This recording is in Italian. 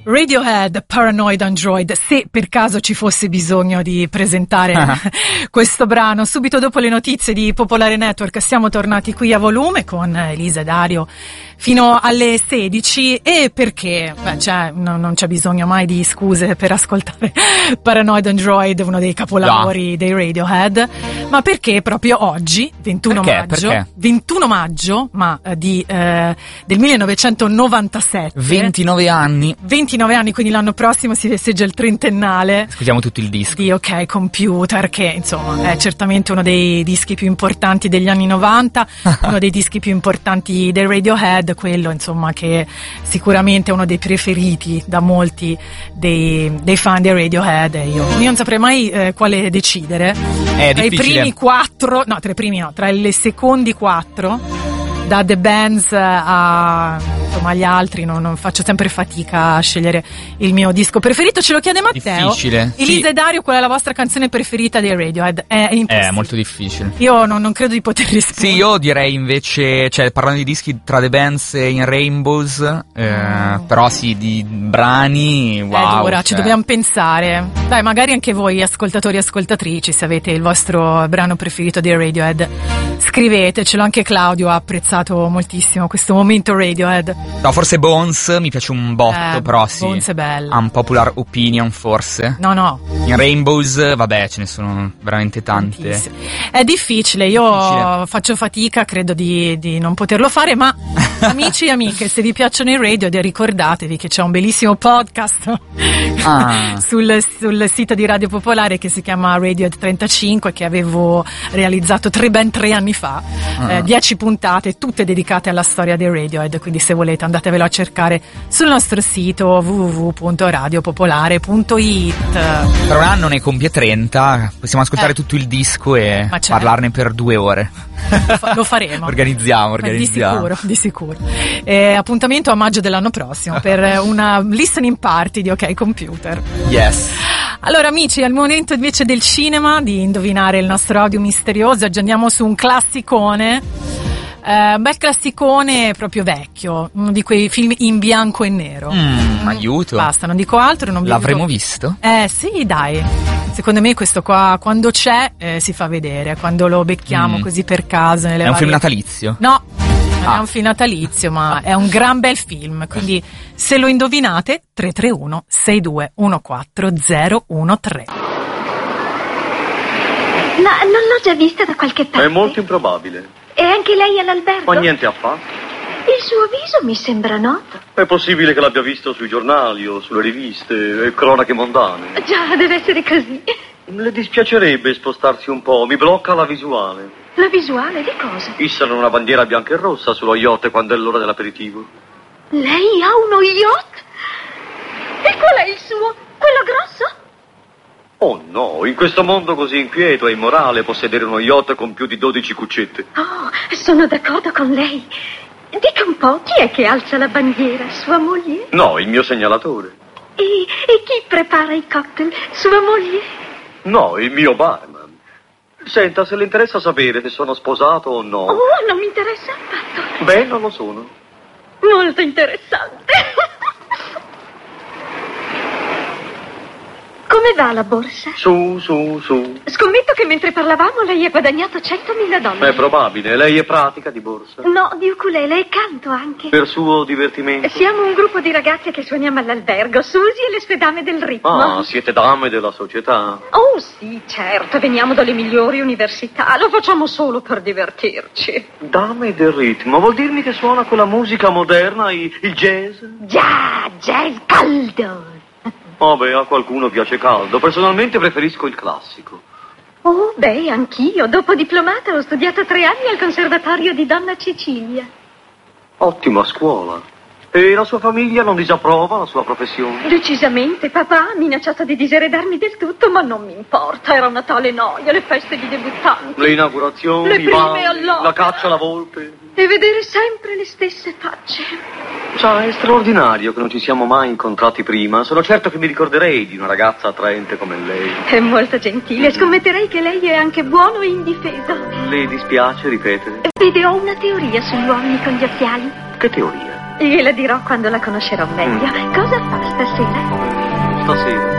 Radiohead, Paranoid Android, se per caso ci fosse bisogno di presentare questo brano. Subito dopo le notizie di Popolare Network siamo tornati qui a volume con Elisa e Dario fino alle 16. E perché? Non c'è bisogno mai di scuse per ascoltare Paranoid Android, uno dei capolavori dei Radiohead, ma perché proprio oggi, 21 maggio, del 1997. 29 anni, quindi l'anno prossimo si festeggia il trentennale. Ascoltiamo tutto il disco di OK Computer, che insomma è certamente uno dei dischi più importanti degli anni 90, uno dei dischi più importanti dei Radiohead, quello insomma che sicuramente è uno dei preferiti da molti dei fan dei Radiohead. Io non saprei mai quale decidere. Tra i primi 4, no, tra le secondi 4, da The Bands agli altri, non faccio sempre fatica a scegliere il mio disco preferito. Ce lo chiede Matteo. Difficile. Elisa e Dario, qual è la vostra canzone preferita dei Radiohead? È molto difficile. Io non credo di poter rispondere. Sì, io direi invece, parlando di dischi tra The Bands e In Rainbows, però sì, di brani, wow. Ora ci dobbiamo pensare. Dai, magari anche voi ascoltatori e ascoltatrici, se avete il vostro brano preferito dei Radiohead, scrivetecelo. Anche Claudio ha apprezzato moltissimo questo momento Radiohead. No, forse Bones mi piace un botto, però sì. Bones è bello. Unpopular opinion, forse. No. In Rainbows, vabbè, ce ne sono veramente tante. È difficile, faccio fatica, credo di non poterlo fare, ma amici e amiche, se vi piacciono i Radiohead, ricordatevi che c'è un bellissimo podcast sul sito di Radio Popolare che si chiama Radiohead 35, che avevo realizzato ben 3 anni fa, 10 puntate, tutte dedicate alla storia dei Radiohead, quindi se volete andatevelo a cercare sul nostro sito www.radiopopolare.it. Tra un anno ne compie 30, possiamo ascoltare tutto il disco e parlarne per 2 ore. Lo faremo. Organizziamo. Di sicuro. Appuntamento a maggio dell'anno prossimo per una listening party di OK Computer. Yes. Allora amici, al momento invece del cinema, di indovinare il nostro audio misterioso, oggi andiamo su un classicone. Bel classicone proprio vecchio, uno di quei film in bianco e nero. Aiuto. Basta, non dico altro. L'avremo visto? Sì, dai. Secondo me questo qua, quando c'è, si fa vedere. Quando lo becchiamo così per caso. È un film natalizio? No, non è un film natalizio, ma è un gran bel film. Quindi, se lo indovinate, 331 6214 013. Ma non l'ho già vista da qualche parte? È molto improbabile. E anche lei all'albergo? Ma niente affatto. Il suo viso mi sembra noto. È possibile che l'abbia visto sui giornali o sulle riviste e cronache mondane. Già, deve essere così. Le dispiacerebbe spostarsi un po', mi blocca la visuale. La visuale di cosa? Issano una bandiera bianca e rossa sullo yacht quando è l'ora dell'aperitivo. Lei ha uno yacht? E qual è il suo? Quello grosso? Oh no, in questo mondo così inquieto e immorale possedere uno yacht con più di 12 cuccette. Oh, sono d'accordo con lei. Dica un po', chi è che alza la bandiera? Sua moglie? No, il mio segnalatore. E chi prepara i cocktail? Sua moglie? No, il mio barman. Senta, se le interessa sapere se sono sposato o no. Oh, non mi interessa affatto. Beh, non lo sono. Molto interessante. Come va la borsa? Su. Scommetto che mentre parlavamo lei ha guadagnato $100.000. È probabile. Lei è pratica di borsa? No, di ukulele e canto anche. Per suo divertimento? Siamo un gruppo di ragazze che suoniamo all'albergo, Susie e le sue dame del ritmo. Ah, siete dame della società? Oh sì, certo, veniamo dalle migliori università, lo facciamo solo per divertirci. Dame del ritmo, vuol dirmi che suona quella musica moderna, il jazz? Già, jazz caldo. Beh, a qualcuno piace caldo. Personalmente preferisco il classico. Oh, beh, anch'io. Dopo diplomata ho studiato 3 anni al conservatorio di Donna Cecilia. Ottima scuola. E la sua famiglia non disapprova la sua professione? Decisamente. Papà ha minacciato di diseredarmi del tutto, ma non mi importa. Era una tale noia, le feste di debuttanti. Le inaugurazioni, le i prime balli, all'opera, la caccia alla volpe. E vedere sempre le stesse facce. Sa, è straordinario che non ci siamo mai incontrati prima. Sono certo che mi ricorderei di una ragazza attraente come lei. È molto gentile. Scommetterei che lei è anche buono e indifeso. Le dispiace ripetere? Vede, ho una teoria sugli uomini con gli occhiali. Che teoria? Gliela dirò quando la conoscerò meglio. Cosa fa stasera? Stasera?